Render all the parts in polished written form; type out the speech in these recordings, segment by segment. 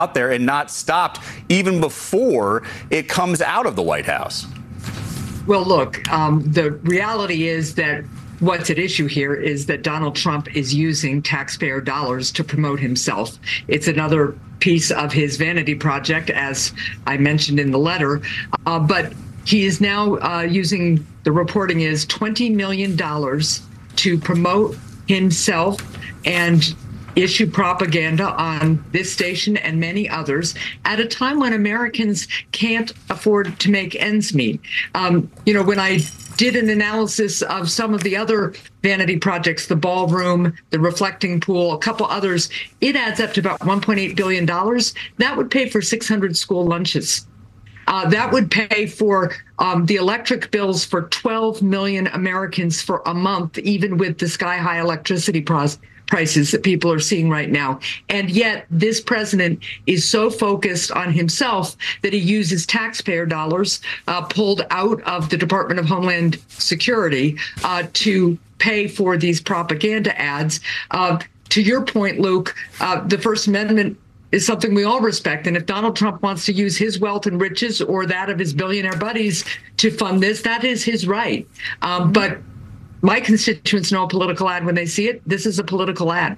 out there and not stopped even before it comes out of the White House? Well, look, the reality is that what's at issue here is that Donald Trump is using taxpayer dollars to promote himself. It's another piece of his vanity project, as I mentioned in the letter. But he is now using, the reporting is $20 million to promote himself and issue propaganda on this station and many others at a time when Americans can't afford to make ends meet. When I did an analysis of some of the other vanity projects, the ballroom, the reflecting pool, a couple others, it adds up to about $1.8 billion. That would pay for 600 school lunches. That would pay for the electric bills for 12 million Americans for a month, even with the sky-high electricity prices that people are seeing right now. And yet this president is so focused on himself that he uses taxpayer dollars pulled out of the Department of Homeland Security to pay for these propaganda ads. To your point, Luke, the First Amendment is something we all respect. And if Donald Trump wants to use his wealth and riches or that of his billionaire buddies to fund this, that is his right. But my constituents know a political ad when they see it. This is a political ad.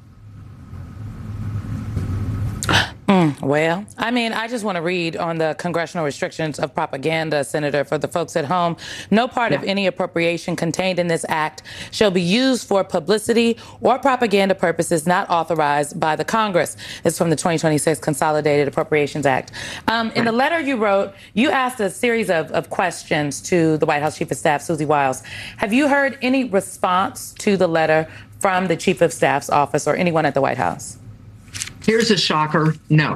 Well, I mean, I just want to read on the congressional restrictions of propaganda, Senator, for the folks at home. No part of any appropriation contained in this act shall be used for publicity or propaganda purposes not authorized by the Congress. It's from the 2026 Consolidated Appropriations Act. In the letter you wrote, you asked a series of questions to the White House Chief of Staff, Susie Wiles. Have you heard any response to the letter from the Chief of Staff's office or anyone at the White House? Here's a shocker. No.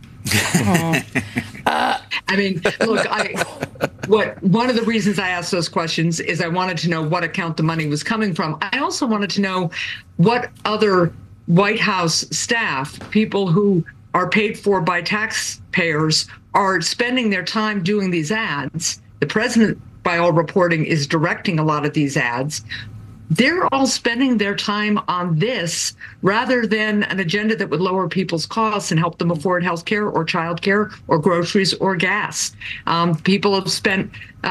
I mean, look, one of the reasons I asked those questions is I wanted to know what account the money was coming from. I also wanted to know what other White House staff, people who are paid for by taxpayers, are spending their time doing these ads. The president, by all reporting, is directing a lot of these ads. They're all spending their time on this rather than an agenda that would lower people's costs and help them afford health care or child care or groceries or gas. People have spent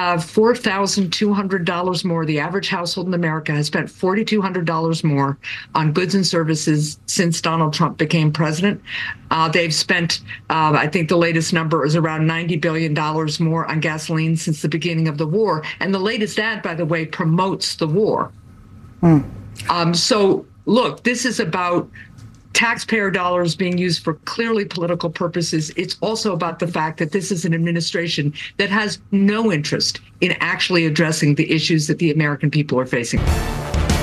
$4,200 more. The average household in America has spent $4,200 more on goods and services since Donald Trump became president. They've spent, I think the latest number is around $90 billion more on gasoline since the beginning of the war. And the latest ad, by the way, promotes the war. So, look, this is about taxpayer dollars being used for clearly political purposes. It's also about the fact that this is an administration that has no interest in actually addressing the issues that the American people are facing.